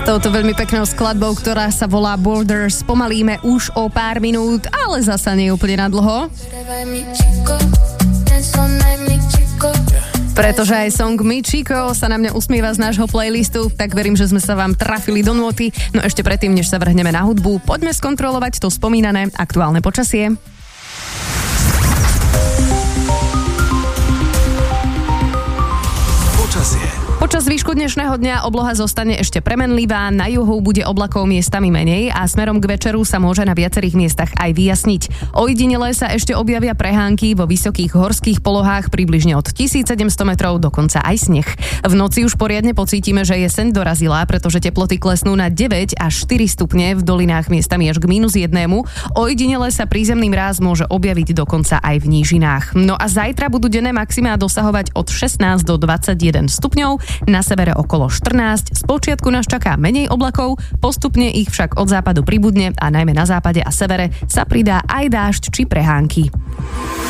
Touto veľmi peknou skladbou, ktorá sa volá Borders, pomalíme už o pár minút, ale zasa nie úplne na dlho. Pretože aj song Mi Chico sa na mňa usmieva z nášho playlistu, tak verím, že sme sa vám trafili do nôty. No ešte predtým, než sa vrhneme na hudbu, poďme skontrolovať to spomínané aktuálne počasie. Počas výšku dnešného dňa obloha zostane ešte premenlivá, na juhu bude oblakov miestami menej a smerom k večeru sa môže na viacerých miestach aj vyjasniť. Ojedinele sa ešte objavia prehánky vo vysokých horských polohách približne od 1700 metrov, dokonca aj sneh. V noci už poriadne pocítime, že jeseň dorazila, pretože teploty klesnú na 9 až 4 stupne, v dolinách miestami až k -1. Ojedinele sa prízemný mráz môže objaviť dokonca aj v nížinách. No a zajtra budú denné maximá dosahovať od 16 do 21 stupňov, na severe okolo 14, spočiatku nás čaká menej oblakov, postupne ich však od západu pribudne a najmä na západe a severe sa pridá aj dážď či prehánky.